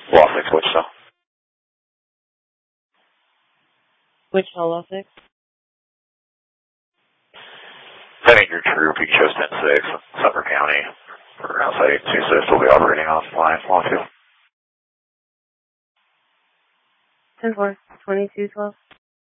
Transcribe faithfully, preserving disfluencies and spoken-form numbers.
Law six, Wichita. Wichita Law six? Ranger Troop, you chose ten six, Suffolk County. For outside agency assist, we'll be operating off line Law two. ten four, twenty-two twelve.